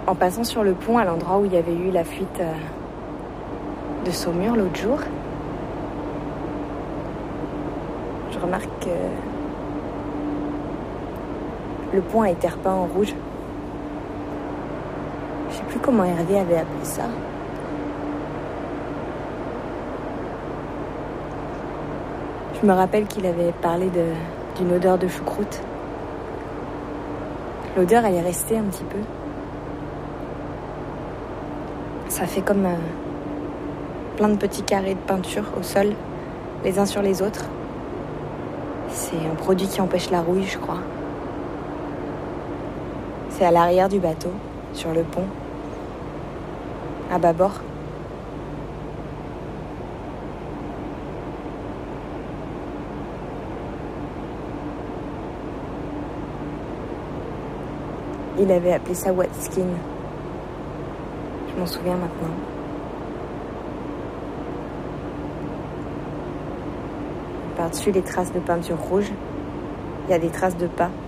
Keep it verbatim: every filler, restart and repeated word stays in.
En passant sur le pont à l'endroit où il y avait eu la fuite euh, de Saumur l'autre jour, je remarque que le pont a été repeint en rouge. Je sais plus comment Hervé avait appelé ça. Je me rappelle qu'il avait parlé de, d'une odeur de choucroute. L'odeur, elle est restée un petit peu. Ça fait comme euh, plein de petits carrés de peinture au sol, les uns sur les autres. C'est un produit qui empêche la rouille, je crois. C'est à l'arrière du bateau, sur le pont, à bâbord. Il avait appelé ça wet skin. Je m'en souviens maintenant. Par-dessus les traces de peinture rouge, il y a des traces de pas.